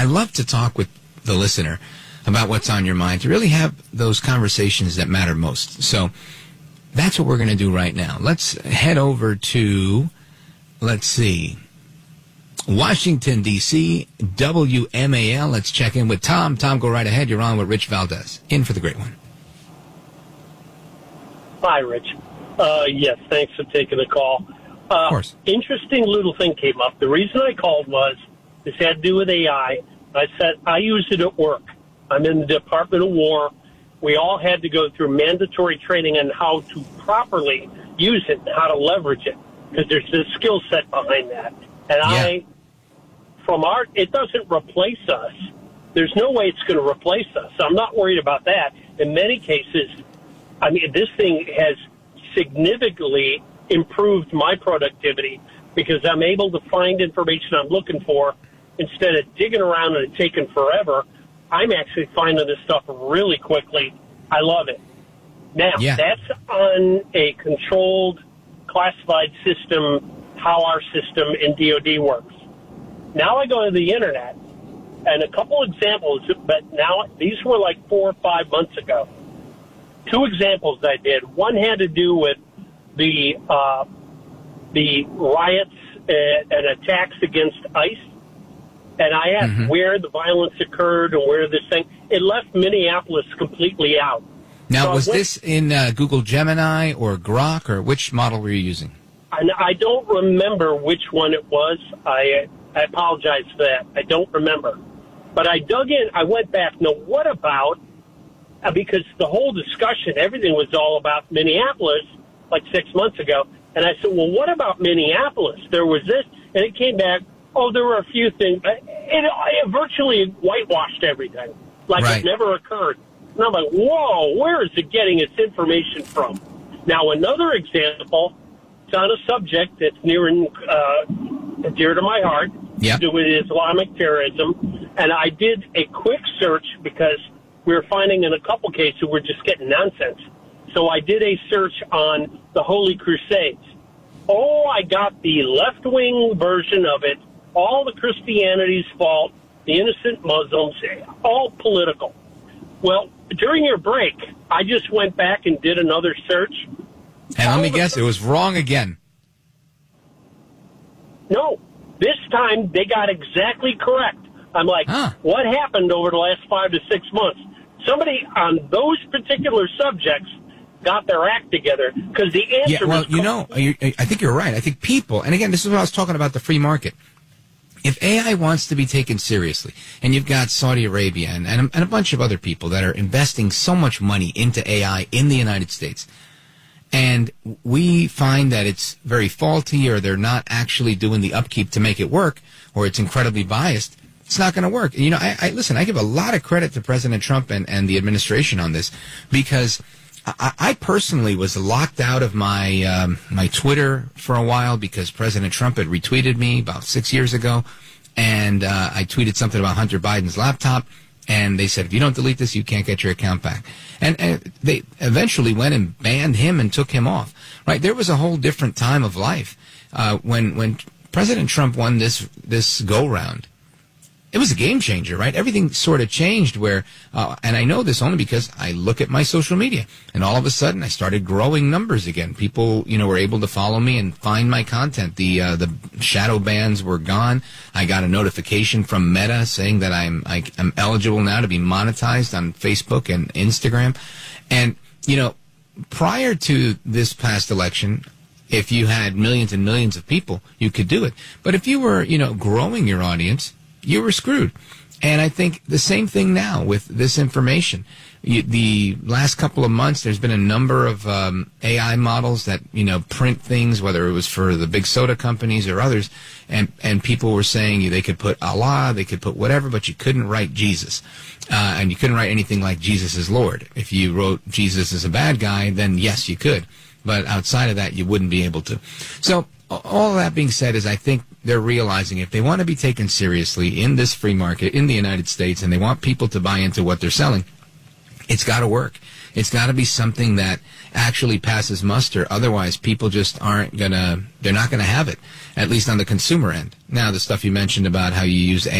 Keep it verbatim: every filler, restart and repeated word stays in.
I love to talk with the listener about what's on your mind, to really have those conversations that matter most. So that's what we're going to do right now. Let's head over to, let's see, Washington, D C, W M A L. Let's check in with Tom. Tom, go right ahead. You're on with Rich Valdez. In for the great one. Hi, Rich. Uh, yes, thanks for taking the call. Uh, of course. Interesting little thing came up. The reason I called was this had to do with A I. I said I use it at work. I'm in the Department of War. We all had to go through mandatory training on how to properly use it and how to leverage it, because there's a skill set behind that. And yeah. I, from our, it doesn't replace us. There's no way it's going to replace us. I'm not worried about that. In many cases, I mean, this thing has significantly improved my productivity because I'm able to find information I'm looking for instead of digging around and it taking forever. I'm actually finding this stuff really quickly. I love it. Now, yeah. that's on a controlled, classified system, how our system in D O D works. Now I go to the Internet, and a couple examples, but now these were like four or five months ago. Two examples I did. One had to do with the uh, the riots and attacks against ICE. And I asked mm-hmm. where the violence occurred and where this thing. It left Minneapolis completely out. Now, so was went, this in uh, Google Gemini or Grok, or which model were you using? And I don't remember which one it was. I, I apologize for that. I don't remember. But I dug in. I went back. Now, what about, uh, because the whole discussion, everything was all about Minneapolis like six months ago. And I said, well, what about Minneapolis? There was this. And it came back. Oh, there were a few things. It, it virtually whitewashed everything, like right. it never occurred. And I'm like, whoa, where is it getting its information from? Now, another example, it's on a subject that's near and uh, dear to my heart, yep. to do with Islamic terrorism. And I did a quick search because we were finding in a couple cases we're just getting nonsense. So I did a search on the Holy Crusades. Oh, I got the left-wing version of it. All the Christianity's fault, the innocent Muslims, all political. Well, during your break, I just went back and did another search. And let me guess, it was wrong again. No, this time they got exactly correct. I'm like, huh. What happened over the last five to six months? Somebody on those particular subjects got their act together, because the answer yeah, well, was... you know, I think you're right. I think people, and again, this is what I was talking about, the free market. If A I wants to be taken seriously, and you've got Saudi Arabia and, and, and a bunch of other people that are investing so much money into A I in the United States, and we find that it's very faulty or they're not actually doing the upkeep to make it work, or it's incredibly biased, it's not going to work. You know, I, I listen, I give a lot of credit to President Trump and, and the administration on this, because I, I personally was locked out of my um, my Twitter for a while because President Trump had retweeted me about six years ago, and uh, I tweeted something about Hunter Biden's laptop, and they said, if you don't delete this, you can't get your account back. And, and they eventually went and banned him and took him off. Right? There was a whole different time of life uh, when when President Trump won this this go round. It was a game changer, right? Everything sort of changed where, uh, and I know this only because I look at my social media, and all of a sudden I started growing numbers again. People, you know, were able to follow me and find my content. The uh, the shadow bans were gone. I got a notification from Meta saying that I'm I, I'm eligible now to be monetized on Facebook and Instagram. And, you know, prior to this past election, if you had millions and millions of people, you could do it. But if you were, you know, growing your audience, you were screwed. And I think the same thing now with this information. You, the last couple of months, there's been a number of um, A I models that, you know, print things, whether it was for the big soda companies or others, and, and people were saying they could put Allah, they could put whatever, but you couldn't write Jesus. Uh, and you couldn't write anything like Jesus is Lord. If you wrote Jesus is a bad guy, then yes, you could. But outside of that, you wouldn't be able to. So all that being said is I think they're realizing if they want to be taken seriously in this free market in the United States and they want people to buy into what they're selling, it's got to work. It's got to be something that actually passes muster. Otherwise, people just aren't going to, they're not going to have it, at least on the consumer end. Now, the stuff you mentioned about how you use